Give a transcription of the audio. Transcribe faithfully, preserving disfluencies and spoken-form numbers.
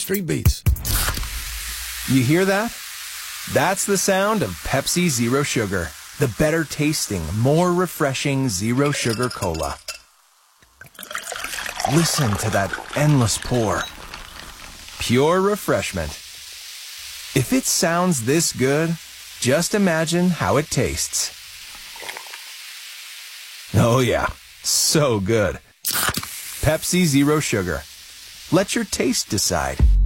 Street Beats. You hear that? That's the sound of Pepsi Zero Sugar, the better tasting, more refreshing zero sugar cola. Listen to that endless pour. Pure refreshment. If it sounds this good, just imagine how it tastes. Oh yeah, so good. Pepsi Zero Sugar. Let your taste decide.